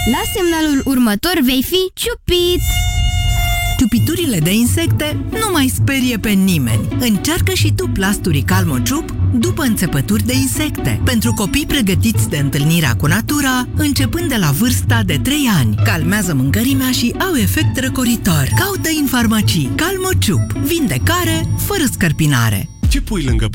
La semnalul următor vei fi ciupit! Ciupiturile de insecte nu mai sperie pe nimeni. Încearcă și tu plasturii Calmociup după înțepături de insecte. Pentru copii pregătiți de întâlnirea cu natura, începând de la vârsta de 3 ani. Calmează mâncărimea și au efect răcoritor. Caută în farmacii Calmociup. Vindecare fără scărpinare. Ce pui lângă